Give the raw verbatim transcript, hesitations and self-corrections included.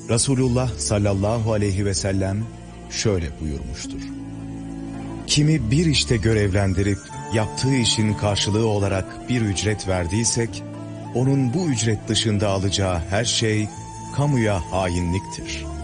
Resulullah sallallahu aleyhi ve sellem şöyle buyurmuştur: kimi bir işte görevlendirip yaptığı işin karşılığı olarak bir ücret verdiysek, onun bu ücret dışında alacağı her şey kamuya hainliktir.